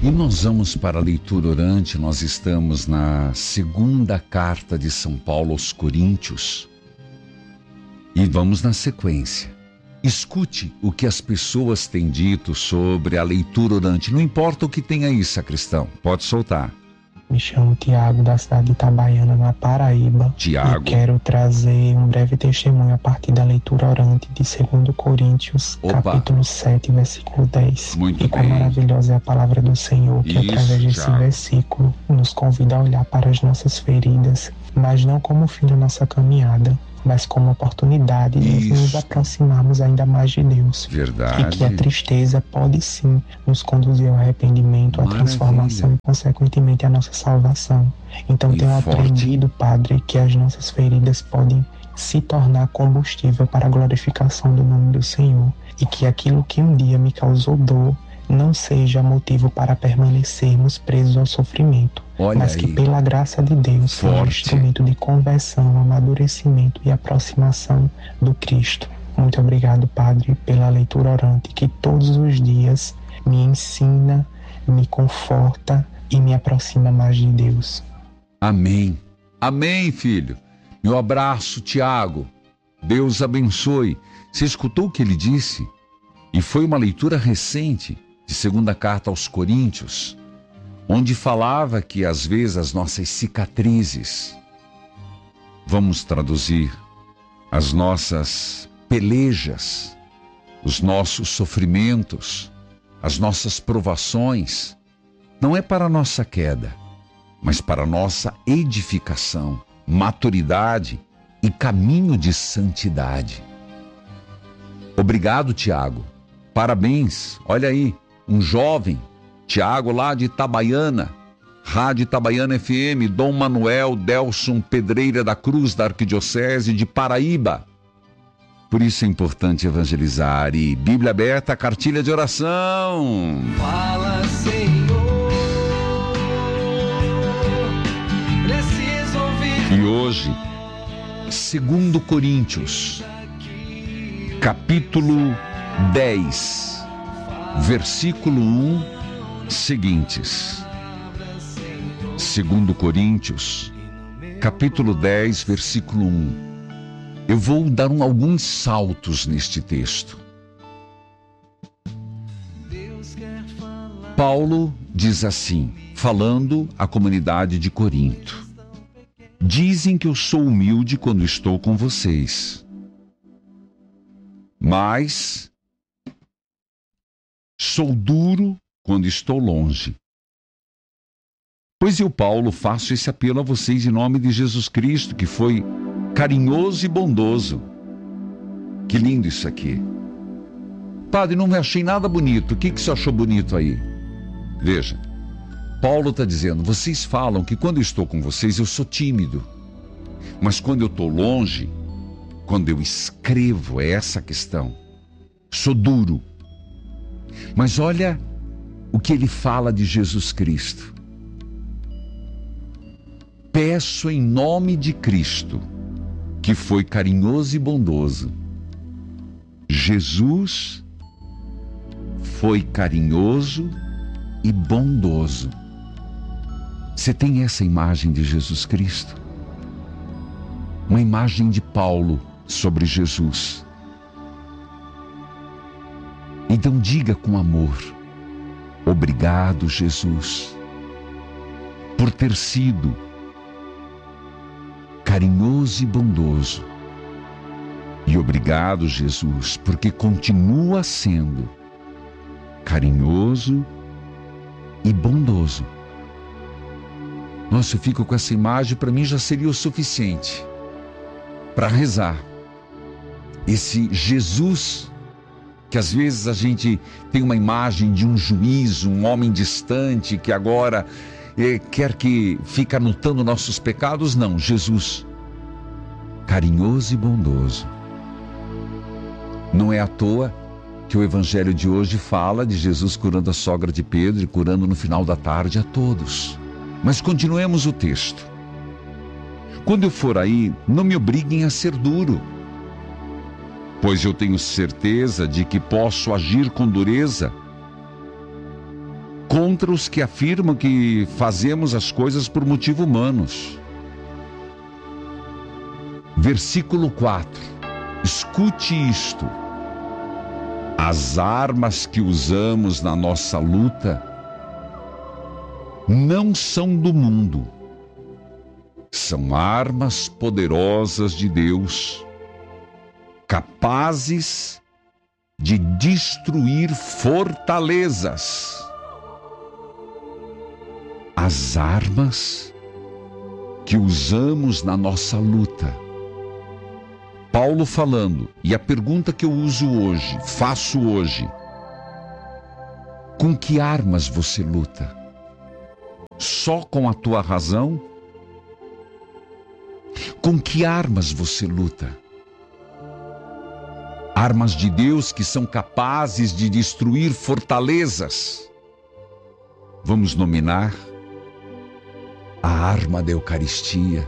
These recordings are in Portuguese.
E nós vamos para a leitura orante. Nós estamos na segunda carta de São Paulo aos Coríntios. E vamos na sequência. Escute o que as pessoas têm dito sobre a leitura orante. Não importa o que tem aí, sacristão. Pode soltar. Me chamo Tiago, da cidade de Itabaiana, na Paraíba. Tiago. E quero trazer um breve testemunho a partir da leitura orante de 2 Coríntios, capítulo 7, versículo 10. Muito e quão bem. maravilhosa é a palavra do Senhor, que Isso, através desse Tiago. versículo nos convida a olhar para as nossas feridas, mas não como fim da nossa caminhada, mas como oportunidade de nos Isso. aproximarmos ainda mais de Deus. Verdade. E que a tristeza pode sim nos conduzir ao arrependimento, à Maravilha. transformação e, consequentemente, à nossa salvação. Então, E tenho forte. aprendido, Padre, que as nossas feridas podem se tornar combustível para a glorificação do nome do Senhor. E que aquilo que um dia me causou dor não seja motivo para permanecermos presos ao sofrimento, Olha mas que aí. pela graça de Deus seja um Forte. instrumento de conversão, amadurecimento e aproximação do Cristo. Muito obrigado, Padre, pela leitura orante, que todos os dias me ensina, me conforta e me aproxima mais de Deus. Amém. Amém, filho. Meu abraço, Tiago. Deus abençoe. Você escutou o que ele disse? E foi uma leitura recente de segunda carta aos Coríntios, onde falava que às vezes as nossas cicatrizes, vamos traduzir, as nossas pelejas, os nossos sofrimentos, as nossas provações, não é para a nossa queda, mas para a nossa edificação, maturidade e caminho de santidade. Obrigado, Tiago. Parabéns. Olha aí, um jovem, Tiago lá de Itabaiana, Rádio Itabaiana FM, Dom Manuel Delson Pedreira da Cruz, da Arquidiocese de Paraíba. Por isso é importante evangelizar. E Bíblia aberta, cartilha de oração. Fala, Senhor, preciso ouvir. E hoje, 2 Coríntios, capítulo 10, versículo 1, seguintes. 2 Coríntios, capítulo 10, versículo 1. Eu vou dar alguns saltos neste texto. Paulo diz assim, falando à comunidade de Corinto: dizem que eu sou humilde quando estou com vocês, mas sou duro quando estou longe. Pois eu, Paulo, faço esse apelo a vocês em nome de Jesus Cristo, que foi carinhoso e bondoso. Que lindo isso aqui. Padre, não achei nada bonito. O que você achou bonito aí? Veja, Paulo está dizendo, vocês falam que quando eu estou com vocês eu sou tímido. Mas quando eu estou longe, quando eu escrevo, é essa a questão. Sou duro. Mas olha o que ele fala de Jesus Cristo. Peço em nome de Cristo, que foi carinhoso e bondoso. Jesus foi carinhoso e bondoso. Você tem essa imagem de Jesus Cristo? Uma imagem de Paulo sobre Jesus. Então diga com amor: obrigado, Jesus, por ter sido carinhoso e bondoso. E obrigado, Jesus, porque continua sendo carinhoso e bondoso. Nossa, eu fico com essa imagem, para mim já seria o suficiente para rezar. Esse Jesus, que às vezes a gente tem uma imagem de um juiz, um homem distante, que agora quer que fique anotando nossos pecados. Não, Jesus, carinhoso e bondoso. Não é à toa que o evangelho de hoje fala de Jesus curando a sogra de Pedro e curando no final da tarde a todos. Mas continuemos o texto. Quando eu for aí, não me obriguem a ser duro, pois eu tenho certeza de que posso agir com dureza contra os que afirmam que fazemos as coisas por motivos humanos. Versículo 4. Escute isto. As armas que usamos na nossa luta não são do mundo. São armas poderosas de Deus, capazes de destruir fortalezas. As armas que usamos na nossa luta. Paulo falando, e a pergunta que eu faço hoje: com que armas você luta? Só com a tua razão? Com que armas você luta? Armas de Deus que são capazes de destruir fortalezas. Vamos nominar a arma da Eucaristia.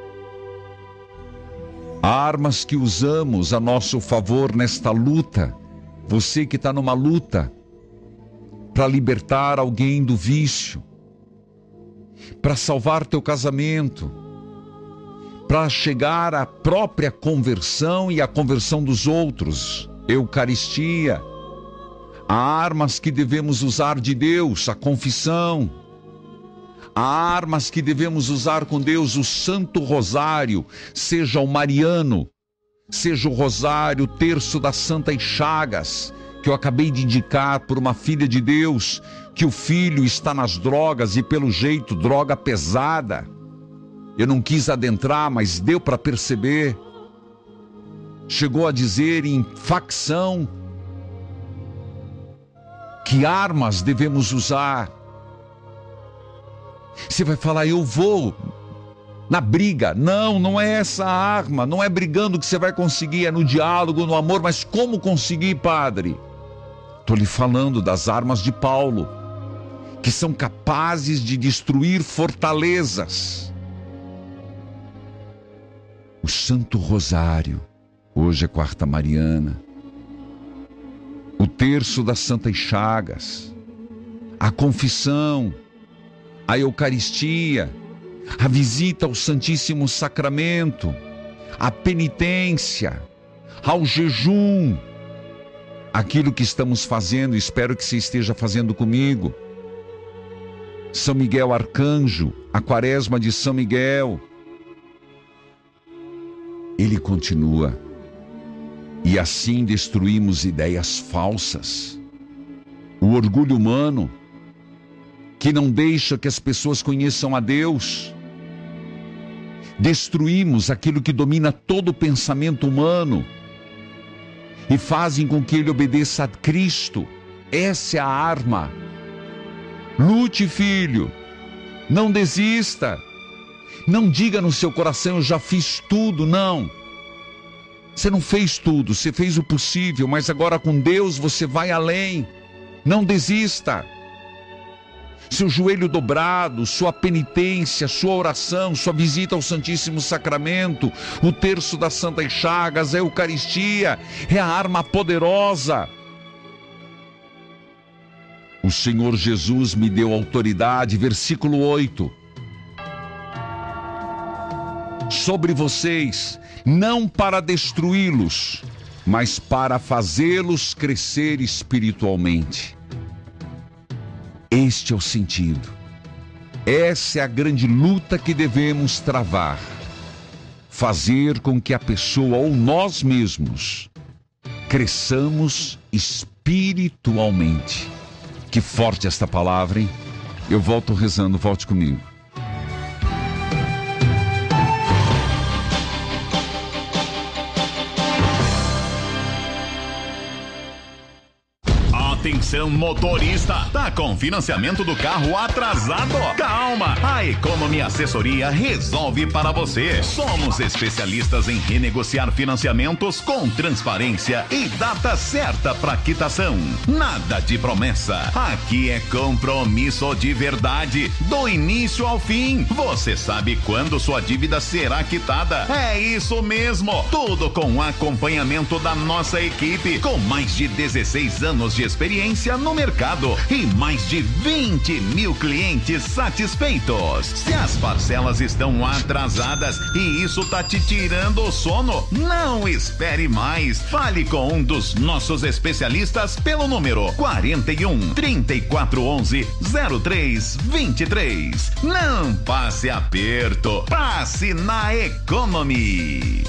Armas que usamos a nosso favor nesta luta. Você que está numa luta para libertar alguém do vício, para salvar teu casamento, para chegar à própria conversão e à conversão dos outros. Eucaristia. Há armas que devemos usar de Deus, a confissão. Há armas que devemos usar com Deus, o Santo Rosário, seja o Mariano, seja o Rosário, o Terço das Santas Chagas, que eu acabei de indicar por uma filha de Deus, que o filho está nas drogas e pelo jeito, droga pesada. Eu não quis adentrar, mas deu para perceber. Chegou a dizer em facção. Que armas devemos usar? Você vai falar, eu vou na briga. Não, não é essa a arma. Não é brigando que você vai conseguir, é no diálogo, no amor. Mas como conseguir, padre? Estou lhe falando das armas de Paulo, que são capazes de destruir fortalezas. O Santo Rosário, hoje é quarta mariana, o Terço das Santas Chagas, a confissão, a Eucaristia, a visita ao Santíssimo Sacramento, a penitência, ao jejum, aquilo que estamos fazendo, espero que você esteja fazendo comigo. São Miguel Arcanjo, a Quaresma de São Miguel. Ele continua. E assim destruímos ideias falsas. O orgulho humano, que não deixa que as pessoas conheçam a Deus. Destruímos aquilo que domina todo o pensamento humano e fazem com que ele obedeça a Cristo. Essa é a arma. Lute, filho. Não desista. Não diga no seu coração, eu já fiz tudo. Não. Você não fez tudo, você fez o possível, mas agora com Deus você vai além. Não desista. Seu joelho dobrado, sua penitência, sua oração, sua visita ao Santíssimo Sacramento, o Terço das Santas Chagas, a Eucaristia, é a arma poderosa. O Senhor Jesus me deu autoridade, versículo 8, sobre vocês, não para destruí-los, mas para fazê-los crescer espiritualmente. Este é o sentido. Essa é a grande luta que devemos travar. Fazer com que a pessoa ou nós mesmos cresçamos espiritualmente. Que forte esta palavra, hein? Eu volto rezando, volte comigo. Atenção, motorista, tá com financiamento do carro atrasado? Calma, a Economy Assessoria resolve para você. Somos especialistas em renegociar financiamentos com transparência e data certa para quitação. Nada de promessa, aqui é compromisso de verdade, do início ao fim. Você sabe quando sua dívida será quitada? É isso mesmo, tudo com acompanhamento da nossa equipe, com mais de 16 anos de experiência experiência no mercado e mais de 20 mil clientes satisfeitos. Se as parcelas estão atrasadas e isso tá te tirando o sono, não espere mais. Fale com um dos nossos especialistas pelo número 41 3411 0323. Não passe aperto, passe na Economy.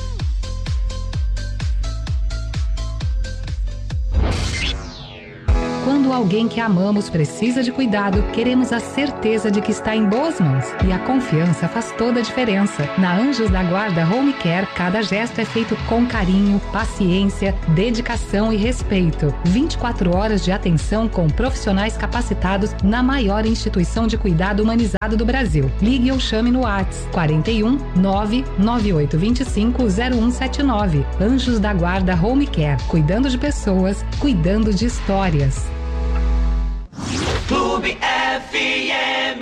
Quando alguém que amamos precisa de cuidado, queremos a certeza de que está em boas mãos. E a confiança faz toda a diferença. Na Anjos da Guarda Home Care, cada gesto é feito com carinho, paciência, dedicação e respeito. 24 horas de atenção com profissionais capacitados na maior instituição de cuidado humanizado do Brasil. Ligue ou chame no WhatsApp 41 99825 0179. Anjos da Guarda Home Care, cuidando de pessoas, cuidando de histórias. Clube FM.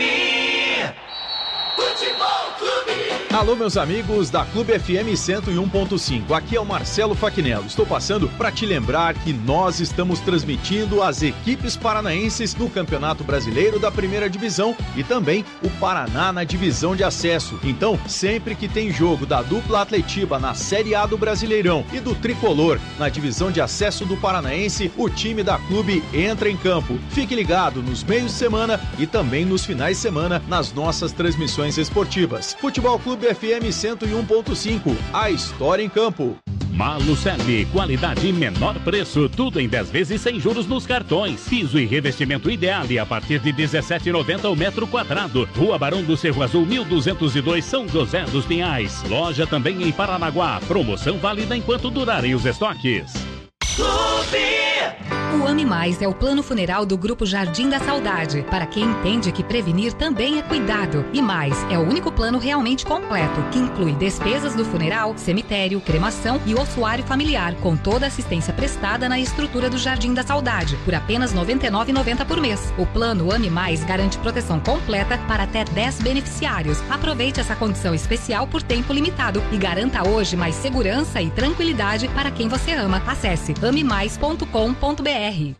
Futebol Clube. Alô, meus amigos da Clube FM 101.5. Aqui é o Marcelo Faquinello. Estou passando para te lembrar que nós estamos transmitindo as equipes paranaenses no Campeonato Brasileiro da Primeira Divisão e também o Paraná na divisão de acesso. Então, sempre que tem jogo da dupla Atletiba na Série A do Brasileirão e do Tricolor na divisão de acesso do Paranaense, o time da Clube entra em campo. Fique ligado nos meios de semana e também nos finais de semana nas nossas transmissões esportivas. Futebol Clube FM 101.5, a história em campo. Malucelli, qualidade e menor preço, tudo em 10 vezes sem juros nos cartões. Piso e revestimento Ideale a partir de R$ 17,90 o metro quadrado. Rua Barão do Cerro Azul 1202, São José dos Pinhais. Loja também em Paranaguá. Promoção válida enquanto durarem os estoques. O Ame Mais é o plano funeral do Grupo Jardim da Saudade, para quem entende que prevenir também é cuidado. E mais, é o único plano realmente completo, que inclui despesas do funeral, cemitério, cremação e ossuário familiar, com toda a assistência prestada na estrutura do Jardim da Saudade, por apenas R$ 99,90 por mês. O plano Ame Mais garante proteção completa para até 10 beneficiários. Aproveite essa condição especial por tempo limitado e garanta hoje mais segurança e tranquilidade para quem você ama. Acesse amemais.com.br.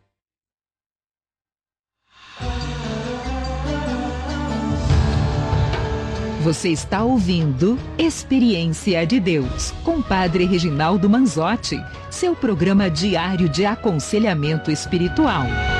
Você está ouvindo Experiência de Deus, com Padre Reginaldo Manzotti, seu programa diário de aconselhamento espiritual.